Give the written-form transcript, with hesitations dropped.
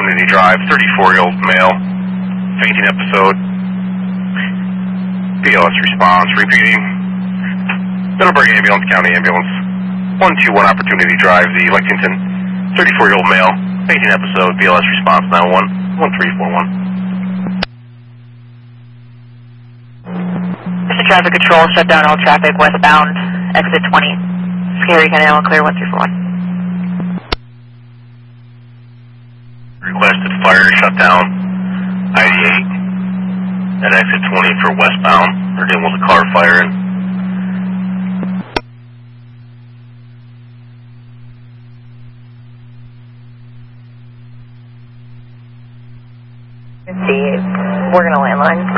opportunity drive, 34-year-old male, fainting episode. BLS response, repeating. Middleburg Ambulance, County Ambulance, 121 opportunity drive, the Lexington, 34-year-old male, fainting episode, BLS response, 911, 1341. Mr. Traffic Control, shut down all traffic westbound, exit 20. Scary Canal, clear 134. Requested fire shutdown, ID8 at exit 20 for westbound. We're dealing with a car firing. See, we're going to landline.